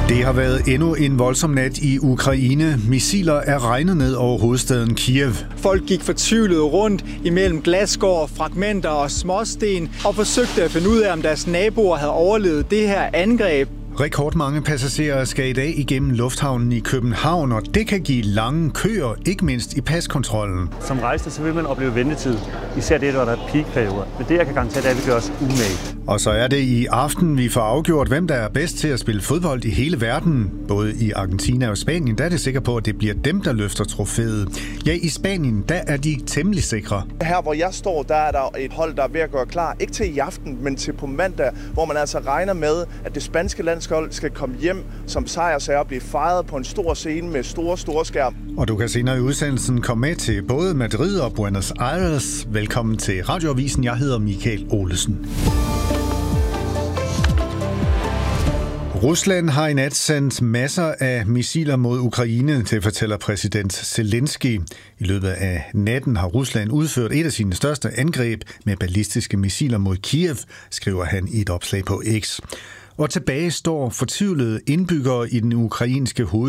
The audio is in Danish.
Det har været endnu en voldsom nat i Ukraine. Missiler er regnet ned over hovedstaden Kiev. Folk gik fortvivlet rundt imellem glasskår, fragmenter og småsten og forsøgte at finde ud af, om deres naboer havde overlevet det her angreb. Rekordmange passagerer skal i dag igennem lufthavnen i København, og det kan give lange køer, ikke mindst i paskontrollen. Som rejsende så vil man opleve ventetid, især det, der er peakperioder. Men det, jeg kan garantere, det er, at vi gør os umage. Og så er det i aften, vi får afgjort, hvem der er bedst til at spille fodbold i hele verden. Både i Argentina og Spanien, der er det sikker på, at det bliver dem, der løfter trofæet. Ja, i Spanien, der er de temmelig sikre. Her, hvor jeg står, der er der et hold, der er ved at gøre klar. Ikke til i aften, men til på mandag, hvor man altså regner med, at det spanske landshold skal komme hjem som sejrsager og blive fejret på en stor scene med store skærm. Og du kan senere i udsendelsen komme med til både Madrid og Buenos Aires. Velkommen til Radioavisen. Jeg hedder Michael Olesen. Rusland har i nat sendt masser af missiler mod Ukraine, det fortæller præsident Zelensky. I løbet af natten har Rusland udført et af sine største angreb med ballistiske missiler mod Kiev, skriver han i et opslag på X. Og tilbage står fortvivlede indbyggere i den ukrainske hovedstad